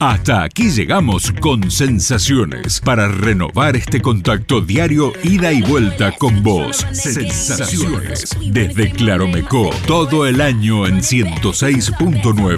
Hasta aquí llegamos con Sensaciones, para renovar este contacto diario, ida y vuelta con vos. Sensaciones, desde Claromecó, todo el año en 106.9.